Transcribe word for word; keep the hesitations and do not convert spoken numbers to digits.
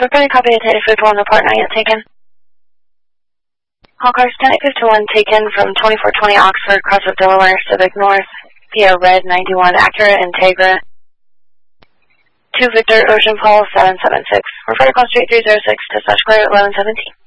Reporting copy of ten fifty-one, report not yet taken. All cars ten fifty-one taken from twenty-four twenty Oxford, cross of Delaware, Civic North, P O Red ninety-one, Acura Integra, two Victor Ocean Pole seven seven six. Refer to call street three zero six to Such Clear eleven seventeen.